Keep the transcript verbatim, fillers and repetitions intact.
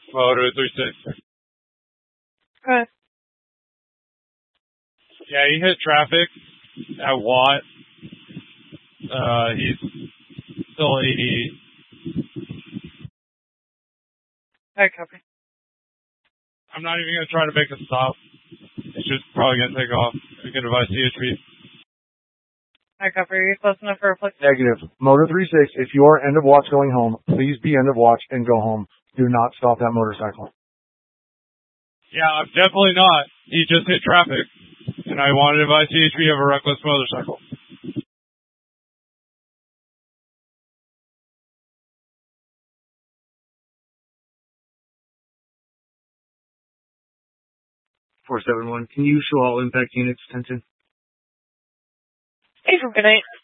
Motor three six. Good. Yeah, he hit traffic at Watt. Uh, he's still eighty. I copy. I'm not even going to try to make a stop. It's just probably going to take off. We can advise C H P. I copy. Are you close enough for a flick? Negative. Motor three six, if you are end of watch going home, please be end of watch and go home. Do not stop that motorcycle. Yeah, I'm definitely not. He just hit traffic. And I wanted to advise C H P of a reckless motorcycle. four seven one, can you show all impact units attention? Hey, good night.